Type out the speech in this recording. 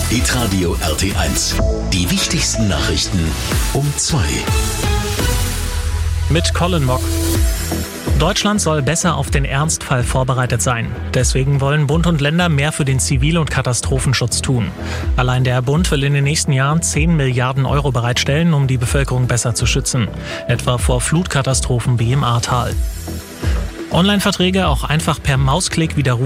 Hitradio RT1. Die wichtigsten Nachrichten um 2. Mit Colin Mock. Deutschland soll besser auf den Ernstfall vorbereitet sein. Deswegen wollen Bund und Länder mehr für den Zivil- und Katastrophenschutz tun. Allein der Bund will in den nächsten Jahren 10 Milliarden Euro bereitstellen, um die Bevölkerung besser zu schützen. Etwa vor Flutkatastrophen wie im Ahrtal. Online-Verträge auch einfach per Mausklick widerrufen.